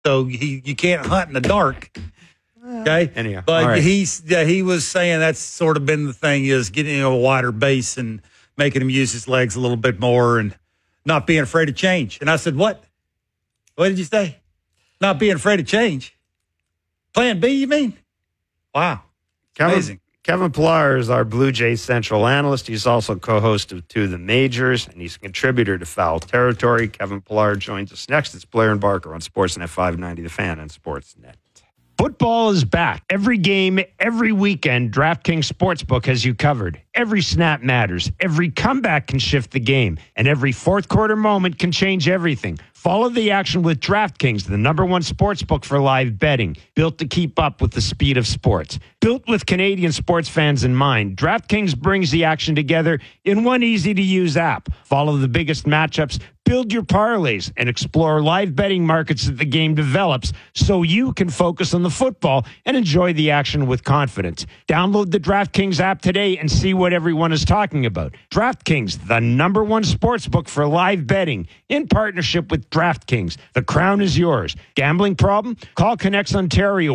So you can't hunt in the dark. Okay. Anyhow, but right. he was saying that's sort of been the thing, is getting a wider base and making him use his legs a little bit more and not being afraid of change. And I said, what? What did you say? Not being afraid of change. Plan B, you mean? Wow. Amazing. Kevin Pillar is our Blue Jays Central analyst. He's also co-host of Two of the Majors, and he's a contributor to Foul Territory. Kevin Pillar joins us next. It's Blair and Barker on Sportsnet 590, The Fan, and Sportsnet. Football is back. Every game, every weekend, DraftKings Sportsbook has you covered. Every snap matters. Every comeback can shift the game. And every fourth quarter moment can change everything. Follow the action with DraftKings, the #1 sportsbook for live betting. Built to keep up with the speed of sports. Built with Canadian sports fans in mind, DraftKings brings the action together in one easy-to-use app. Follow the biggest matchups, build your parlays, and explore live betting markets that the game develops so you can focus on the football and enjoy the action with confidence. Download the DraftKings app today and see what everyone is talking about. DraftKings, the #1 sportsbook for live betting, in partnership with DraftKings. The crown is yours. Gambling problem? Call Connects Ontario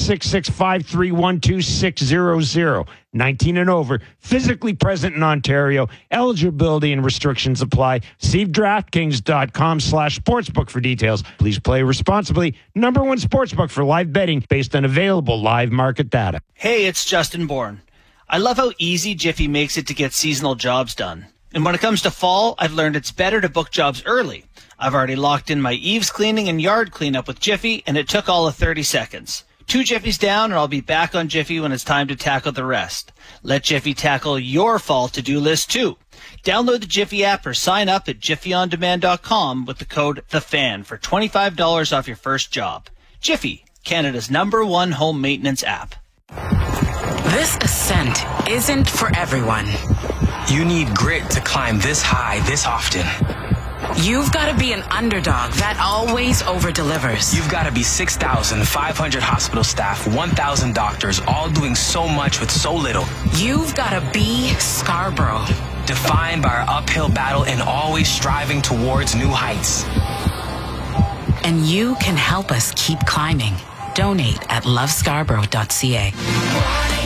1-866-531-2600. 19 and over, physically present in Ontario. Eligibility and restrictions apply. See DraftKings.com/sportsbook for details. Please play responsibly. #1 sportsbook for live betting based on available live market data. Hey, it's Justin Bourne. I love how easy Jiffy makes it to get seasonal jobs done. And when it comes to fall, I've learned it's better to book jobs early. I've already locked in my eaves cleaning and yard cleanup with Jiffy, and it took all of 30 seconds. 2 Jiffies down, and I'll be back on Jiffy when it's time to tackle the rest. Let Jiffy tackle your fall to-do list, too. Download the Jiffy app or sign up at jiffyondemand.com with the code THEFAN for $25 off your first job. Jiffy, Canada's #1 home maintenance app. This ascent isn't for everyone. You need grit to climb this high this often. You've got to be an underdog that always over-delivers. You've got to be 6,500 hospital staff, 1,000 doctors, all doing so much with so little. You've got to be Scarborough. Defined by our uphill battle and always striving towards new heights. And you can help us keep climbing. Donate at lovescarborough.ca.